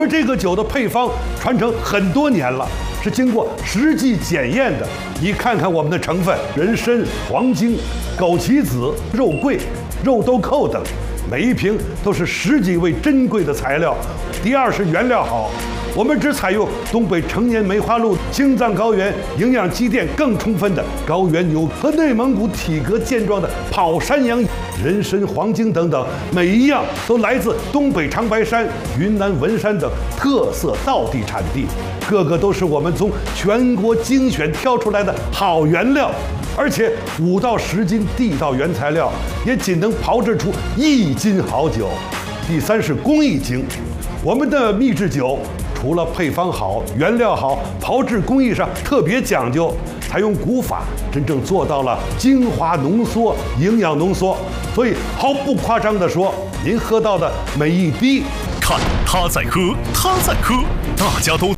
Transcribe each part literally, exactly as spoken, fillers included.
而这个酒的配方传承很多年了，是经过实际检验的。你看看我们的成分：人参、黄精、枸杞子、肉桂、肉豆蔻等，每一瓶都是十几位珍贵的材料。第二是原料好。 我们只采用东北成年梅花鹿、青藏高原营养积淀更充分的高原牛和内蒙古体格健壮的跑山羊、人参、黄精等等，每一样都来自东北长白山、云南文山等特色道地产地，个个都是我们从全国精选挑出来的好原料，而且五到十斤地道原材料也仅能炮制出一斤好酒。第三是工艺精，我们的秘制酒。 除了配方好、原料好，炮制工艺上特别讲究，采用古法，真正做到了精华浓缩、营养浓缩。所以毫不夸张地说，您喝到的每一滴， 看他在喝，他在喝，大家都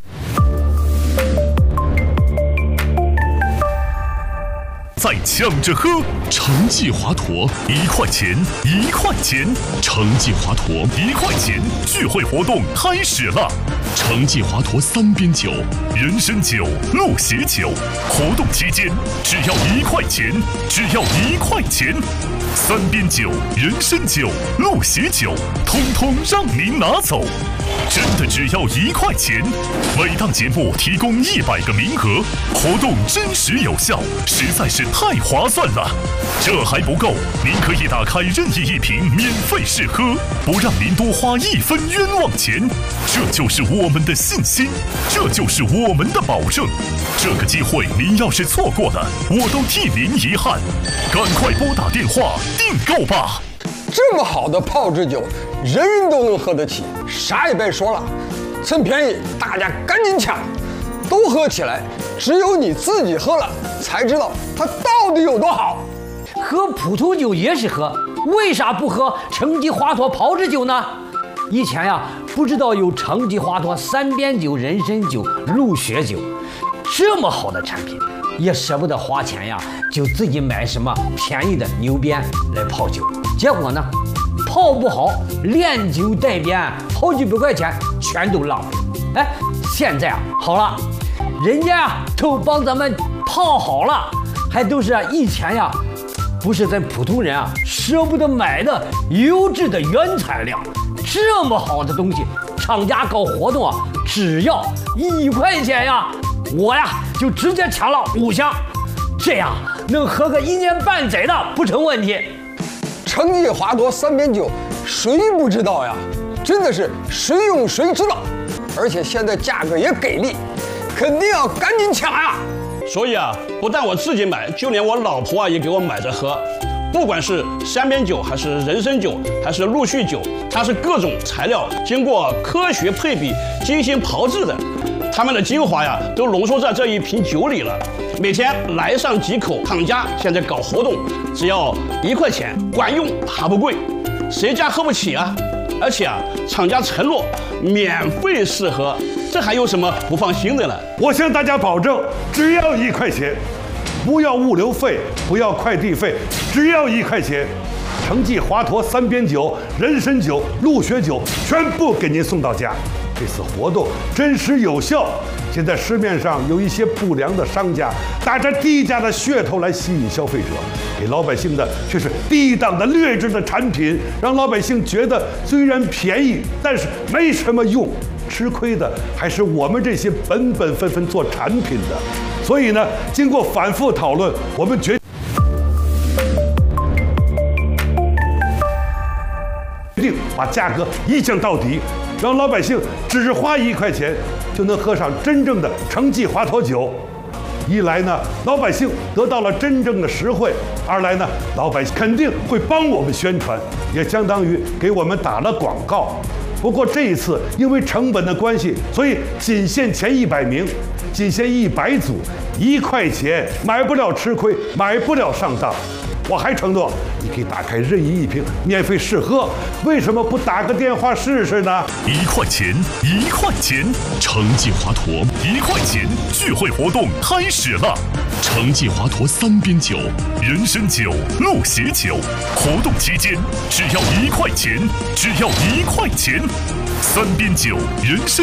在抢着喝。橙记华佗一块钱，一块钱，橙记华佗一块钱，聚会活动开始了。 橙记华佗三边酒、人参酒、鹿血酒，活动期间只要一块钱，只要一块钱。三边酒、人参酒、鹿血酒，通通让您拿走，真的只要一块钱。每档节目提供一百个名额，活动真实有效，实在是太划算了。这还不够，您可以打开任意一瓶免费试喝，不让您多花一分冤枉钱。这就是我们的信心，这就是我们的保证。这个机会您要是错过了，我都替您遗憾。赶快拨打电话订购吧！ 这么好的炮制酒，人人都能喝得起，啥也别说了，趁便宜大家赶紧抢，都喝起来。只有你自己喝了，才知道它到底有多好。 喝普通酒也是喝，为啥不喝橙记华佗炮制酒呢？以前呀，不知道有橙记华佗三边酒、人参酒、鹿血酒，这么好的产品，也舍不得花钱呀，就自己买什么便宜的牛鞭来泡酒，结果呢，泡不好，连酒带鞭，好几百块钱全都浪费。哎，现在啊好了，人家呀都帮咱们泡好了，还都是以前呀，不是咱普通人啊舍不得买的优质的原材料。这么好的东西，厂家搞活动啊，只要一块钱呀，我呀就直接抢了五箱，这样能喝个一年半载的不成问题。 橙记华佗三边酒，谁不知道呀？真的是谁用谁知道，而且现在价格也给力，肯定要赶紧抢呀！ 所以啊，不但我自己买，就连我老婆啊也给我买着喝。不管是三边酒，还是人参酒，还是陆续酒，它是各种材料经过科学配比、精心炮制的，它们的精华呀都浓缩在这一瓶酒里了。每天来上几口，厂家现在搞活动，只要一块钱，管用还不贵，谁家喝不起啊？而且啊，厂家承诺免费试喝，这还有什么不放心的呢？ 我向大家保证，只要一块钱。不要物流费，不要快递费，只要一块钱。橙记华佗三边酒、人参酒、鹿血酒全部给您送到家。这次活动真实有效。现在市面上有一些不良的商家，打着低价的噱头来吸引消费者，给老百姓的却是低档的劣质的产品，让老百姓觉得虽然便宜，但是没什么用。吃亏的还是我们这些本本分分做产品的。所以呢，经过反复讨论，我们决定把价格一降到底，让老百姓只花一块钱就能喝上真正的橙记华佗酒。一来呢，老百姓得到了真正的实惠；二来呢，老百姓肯定会帮我们宣传，也相当于给我们打了广告。不过这一次因为成本的关系，所以仅限前一百名，仅限一百组，一块钱买不了吃亏，买不了上当。我还承诺，你可以打开任意一瓶免费试喝，为什么不打个电话试试呢？ 一块钱，一块钱，橙记华佗一块钱，聚会活动开始了。橙记华佗三边酒、人参酒、鹿血酒，活动期间只要一块钱，只要一块钱。 三边酒，人参